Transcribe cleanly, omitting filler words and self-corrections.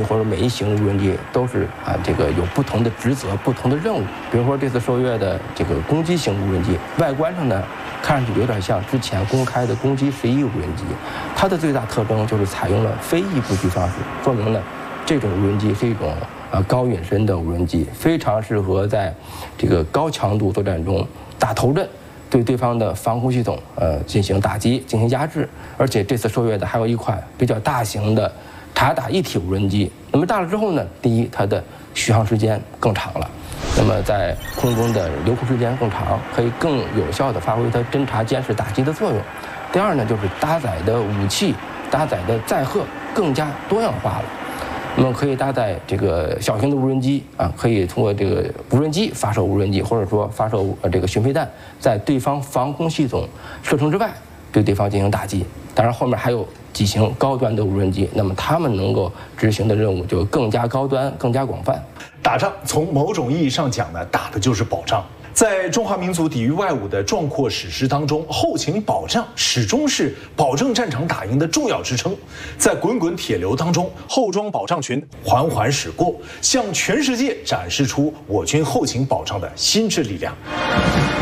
或者每一型无人机都是这个有不同的职责、不同的任务。比如说这次受阅的这个攻击型无人机，外观上呢看上去有点像之前公开的攻击11无人机，它的最大特征就是采用了飞翼布局方式，说明呢这种无人机是一种高隐身的无人机，非常适合在这个高强度作战中打头阵，对对方的防空系统进行打击、进行压制。而且这次受阅的还有一款比较大型的察打一体无人机。那么大了之后呢，第一，它的续航时间更长了，那么在空中的留空时间更长，可以更有效地发挥它侦察、监视、打击的作用。第二呢，就是搭载的武器、搭载的载荷更加多样化了。那么可以搭载这个小型的无人机可以通过这个无人机发射无人机，或者说发射这个巡飞弹，在对方防空系统射程之外对对方进行打击。当然后面还有几型高端的无人机，那么他们能够执行的任务就更加高端、更加广泛。 打仗从某种意义上讲呢，打的就是保障。在中华民族抵御外侮的壮阔史诗当中，后勤保障始终是保证战场打赢的重要支撑。在滚滚铁流当中，后装保障群缓缓驶过，向全世界展示出我军后勤保障的心智力量。